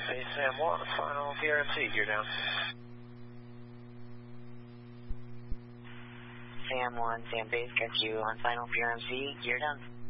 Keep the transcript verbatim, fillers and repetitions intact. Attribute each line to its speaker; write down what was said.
Speaker 1: Hey, Sam one, final P R M C, gear down.
Speaker 2: Sam one, Sam base, got you on final P R M C, gear down.